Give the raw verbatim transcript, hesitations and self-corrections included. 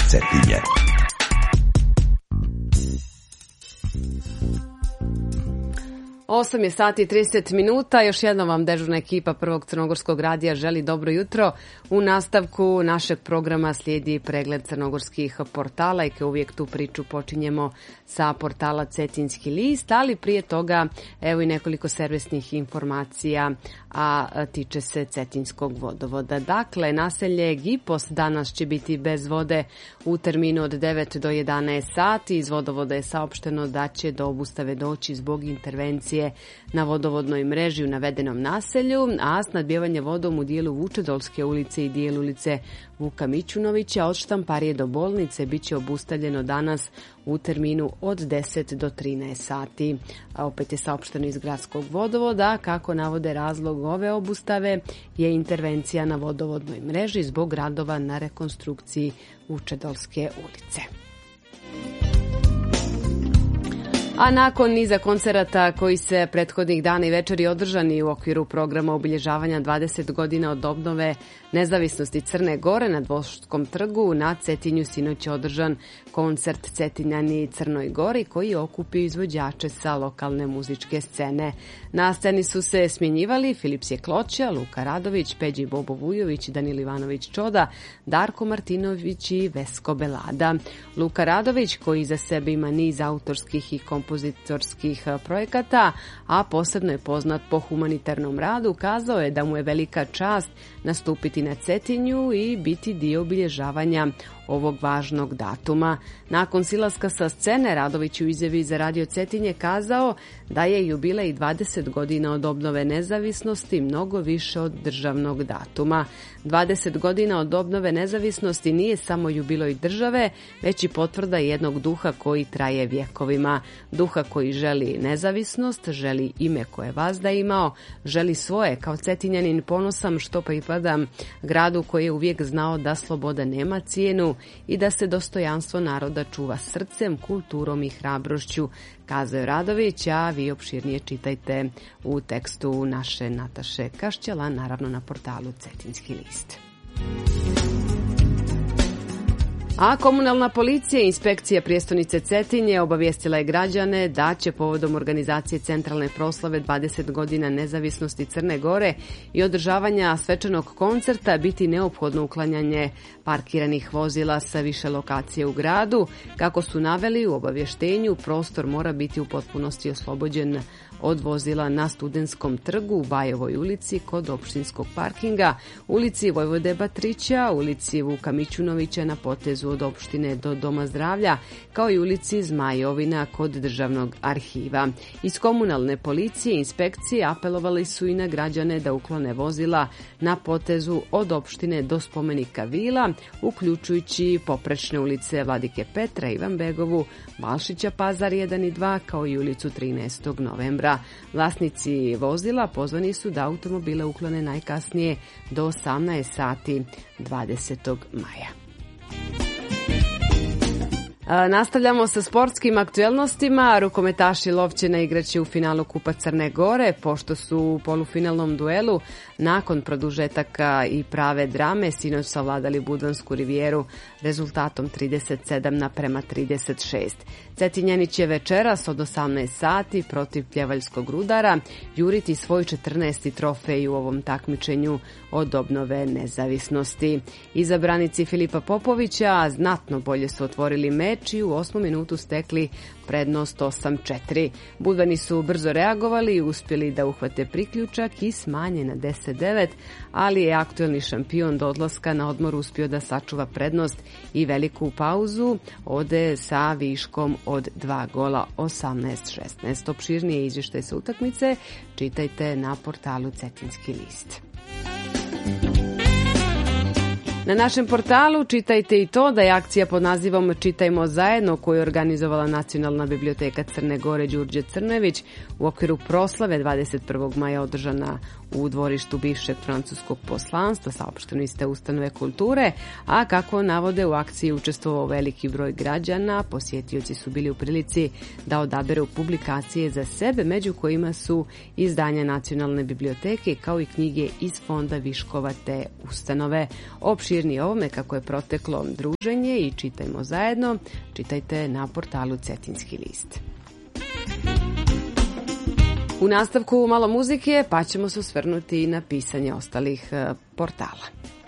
Cetinje. osam je sati i trideset minuta, još jednom vam dežurna ekipa Prvog crnogorskog radija želi dobro jutro. U nastavku našeg programa slijedi pregled crnogorskih portala i kao uvijek tu priču počinjemo sa portala Cetinjski list, ali prije toga evo i nekoliko servisnih informacija, a tiče se Cetinjskog vodovoda. Dakle, naselje Gipos danas će biti bez vode u terminu od devet do jedanaest sati. Iz vodovoda je saopšteno da će do obustave doći zbog intervencije na vodovodnoj mreži u navedenom naselju, a snadbijevanje vodom u dijelu Vučedolske ulice i dijelu ulice Vuka Mićunovića od Štamparije do bolnice bit će obustavljeno danas u terminu od deset do trinaest sati. A opet je saopšteno iz gradskog vodovoda kako navode razlog ove obustave je intervencija na vodovodnoj mreži zbog radova na rekonstrukciji Vučedolske ulice. A nakon niza koncerata koji se prethodnih dana i večeri održani u okviru programa obilježavanja dvadeset godina od obnove nezavisnosti Crne Gore na Dvorskom trgu, na Cetinju sinoć je održan koncert Cetinjani Crnoj Gori koji okupi izvođače sa lokalne muzičke scene. Na sceni su se smjenjivali Filip Sjekloća, Luka Radović, Peđi Bobo Vujović, Danil Ivanović Čoda, Darko Martinović i Vesko Belada. Luka Radović, koji za sebe ima niz autorskih i kompozitorskih projekata, a posebno je poznat po humanitarnom radu, kazao je da mu je velika čast nastupiti na Cetinju i biti dio obilježavanja ovog važnog datuma. Nakon silaska sa scene, Radović u izjavi za Radio Cetinje kazao da je jubilej dvadeset godina od obnove nezavisnosti mnogo više od državnog datuma. dvadeset godina od obnove nezavisnosti nije samo jubilej države, već i potvrda jednog duha koji traje vjekovima. Duha koji želi nezavisnost, želi ime koje vazda imao, želi svoje. Kao Cetinjanin ponosan što pripadam gradu koji je uvijek znao da sloboda nema cijenu i da se dostojanstvo naroda čuva srcem, kulturom i hrabrošću, kazao je Radović, a vi opširnije čitajte u tekstu naše Nataše Kašćela, naravno na portalu Cetinjski list. A komunalna policija i inspekcija prijestolnice Cetinje obavijestila je građane da će povodom organizacije centralne proslave dvadeset godina nezavisnosti Crne Gore i održavanja svečanog koncerta biti neophodno uklanjanje parkiranih vozila sa više lokacije u gradu. Kako su naveli u obavještenju, prostor mora biti u potpunosti oslobođen od vozila na Studentskom trgu, u Bajevoj ulici kod opštinskog parkinga, ulici Vojvode Batrića, ulici Vuka Mićunovića na potezu od opštine do Doma zdravlja, kao i ulici Zmajovina kod državnog arhiva. Iz komunalne policije i inspekcije apelovali su i na građane da uklone vozila na potezu od opštine do spomenika Vila, uključujući poprečne ulice Vladike Petra, Ivanbegovu, Balšića Pazar jedan i dva, kao i ulicu trinaestog novembra. Vlasnici vozila pozvani su da automobile uklone najkasnije do osamnaest sati dvadesetog maja. Nastavljamo sa sportskim aktuelnostima. Rukometaši Lovćena igraće u finalu Kupa Crne Gore, pošto su u polufinalnom duelu nakon produžetaka i prave drame sinoć savladali Budvansku rivijeru rezultatom trideset sedam naprema trideset šest. Cetinjani će večeras od osamnaest sati protiv Pljevaljskog Rudara juriti svoj četrnaesti trofej u ovom takmičenju od obnove nezavisnosti. Izabranici Filipa Popovića znatno bolje su otvorili meč i u osmom minutu stekli prednost osam četiri. Budvani su brzo reagovali i uspjeli da uhvate priključak i smanje na deset devet, ali je aktuelni šampion do odlaska na odmor uspio da sačuva prednost i veliku pauzu ode sa viškom od dva gola osamnaest šesnaest. Opširnije izvještaj sa utakmice čitajte na portalu Cetinjski list. Na našem portalu čitajte i to da je akcija pod nazivom Čitajmo zajedno, koju je organizovala Nacionalna biblioteka Crne Gore Đurđe Crnojević u okviru proslave dvadeset prvog maja održana u dvorištu bivšeg francuskog poslanstva, saopšteno iz te ustanove kulture, a kako navode u akciji učestvovao veliki broj građana, posjetioci su bili u prilici da odaberu publikacije za sebe, među kojima su izdanja Nacionalne biblioteke kao i knjige iz fonda viškova te ustanove. Opširnije ovome kako je proteklo druženje i čitajmo zajedno, čitajte na portalu Cetinski list. U nastavku malo muzike, pa ćemo se osvrnuti na pisanje ostalih portala.